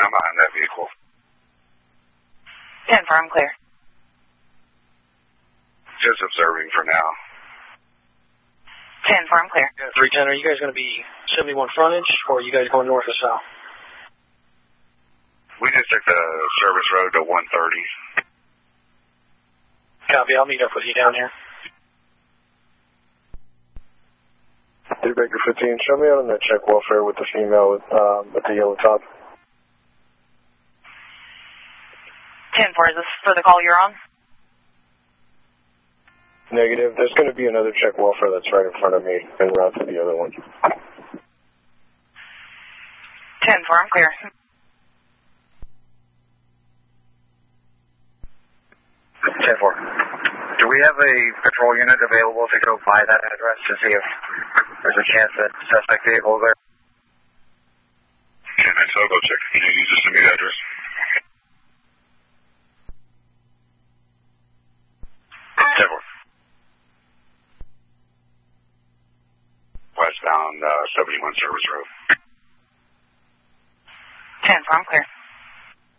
I'm behind that vehicle. 10-4, I'm clear. Just observing for now. 10-4, I'm clear. Yeah, 310, are you guys going to be 71 frontage, or are you guys going north or south? We just took the service road to 130. Copy, I'll meet up with you down here. Baker 15, show me out on that check welfare with the female with the yellow top. 10-4, is this for the call you're on? Negative. There's going to be another check welfare that's right in front of me en route to the other one. 10-4, I'm clear. Do we have a patrol unit available to go by that address to see if there's a chance that suspect vehicle is there? Can I still go check? Can you just send me the address? Westbound 71 Service Road. 10-4, I'm clear.